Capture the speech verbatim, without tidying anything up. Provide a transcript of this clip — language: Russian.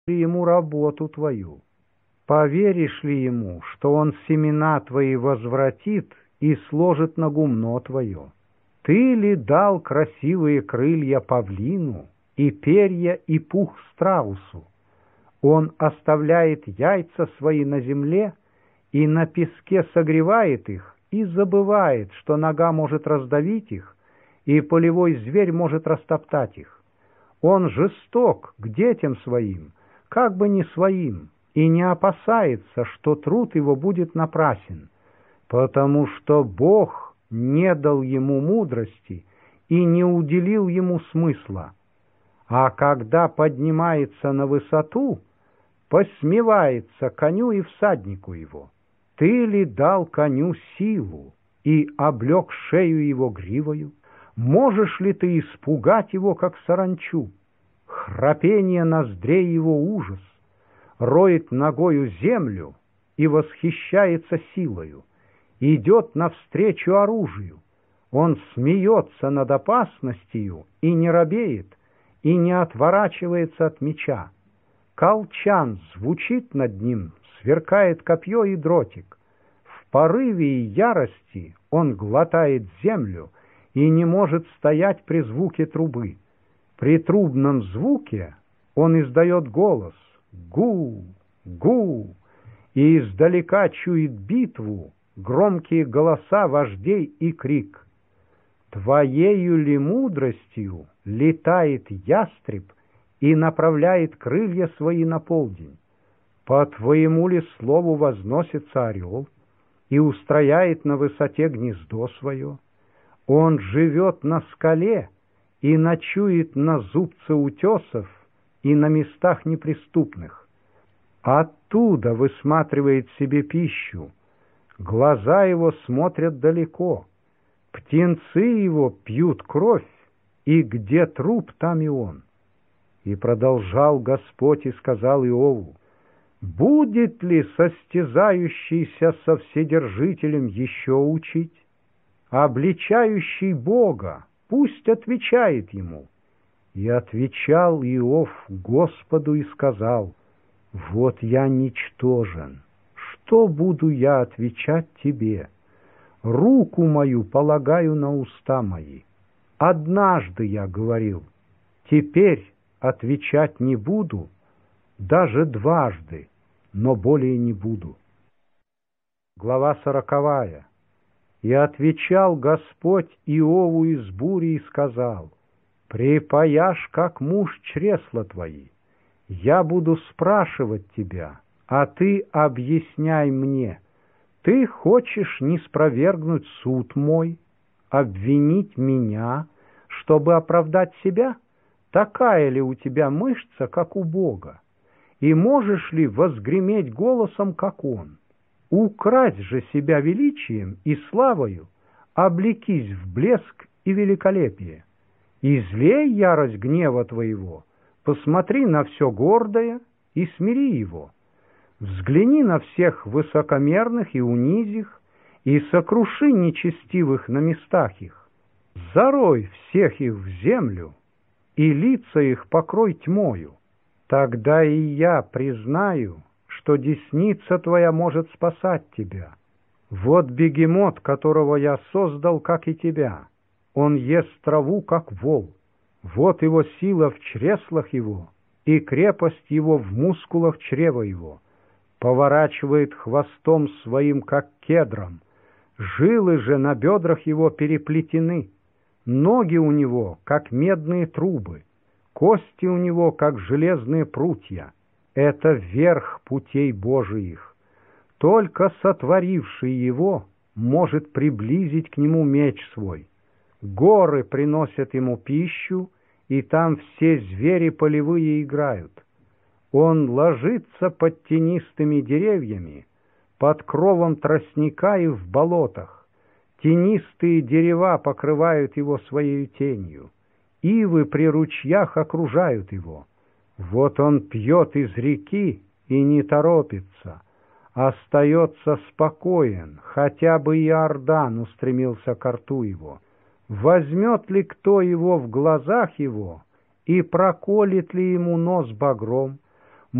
ли ему работу твою? Поверишь ли ему, что он семена твои возвратит и сложит на гумно твое? Ты ли дал красивые крылья павлину, и перья, и пух страусу? Он оставляет яйца свои на земле, и на песке согревает их, и забывает, что нога может раздавить их, и полевой зверь может растоптать их. Он жесток к детям своим, как бы не своим, и не опасается, что труд его будет напрасен, потому что Бог не дал ему мудрости и не уделил ему смысла. А когда поднимается на высоту, посмевается коню и всаднику его. Ты ли дал коню силу и облег шею его гривою? Можешь ли ты испугать его, как саранчу? Храпение ноздрей его ужас, роет ногою землю и восхищается силою, идет навстречу оружию. Он смеется над опасностью и не робеет, и не отворачивается от меча. Колчан звучит над ним, сверкает копье и дротик. В порыве и ярости он глотает землю и не может стоять при звуке трубы. При трубном звуке он издает голос «гу, гу», и издалека чует битву, громкие голоса вождей и крик. Твоею ли мудростью летает ястреб и направляет крылья свои на полдень? По твоему ли слову возносится орел и устрояет на высоте гнездо свое? Он живет на скале и ночует на зубце утесов и на местах неприступных. Оттуда высматривает себе пищу, глаза его смотрят далеко, птенцы его пьют кровь, и где труп, там и он. И продолжал Господь и сказал Иову: будет ли состязающийся со Вседержителем еще учить? Обличающий Бога пусть отвечает ему. И отвечал Иов Господу и сказал: вот я ничтожен, что буду я отвечать тебе? Руку мою полагаю на уста мои. Однажды я говорил, теперь отвечать не буду, даже дважды, но более не буду. Глава сороковая. И отвечал Господь Иову из бури и сказал: припаяшь, как муж, чресла твои. Я буду спрашивать тебя, а ты объясняй мне. Ты хочешь ниспровергнуть суд мой, обвинить меня, чтобы оправдать себя? Такая ли у тебя мышца, как у Бога? И можешь ли возгреметь голосом, как Он? Укрась же себя величием и славою, облекись в блеск и великолепие. Излей ярость гнева твоего, посмотри на все гордое и смири его. Взгляни на всех высокомерных и унизи их, и сокруши нечестивых на местах их. Зарой всех их в землю, и лица их покрой тьмою. Тогда и я признаю, что десница твоя может спасать тебя. Вот бегемот, которого я создал, как и тебя. Он ест траву, как вол. Вот его сила в чреслах его, и крепость его в мускулах чрева его. Поворачивает хвостом своим, как кедром. Жилы же на бедрах его переплетены. Ноги у него, как медные трубы. Кости у него, как железные прутья. Это верх путей Божиих. Только сотворивший его может приблизить к нему меч свой. Горы приносят ему пищу, и там все звери полевые играют. Он ложится под тенистыми деревьями, под кровом тростника и в болотах. Тенистые дерева покрывают его своей тенью. Ивы при ручьях окружают его. Вот он пьет из реки и не торопится, остается спокоен, хотя бы и Иордан устремился к рту его. Возьмет ли кто его в глазах его и проколет ли ему нос багром?